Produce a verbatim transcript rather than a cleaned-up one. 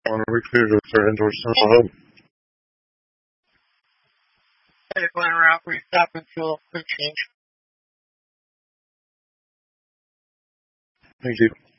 On a recruiter to third into Central Hub. Hey, Glen Route, we stop and fuel, quick change. Thank you.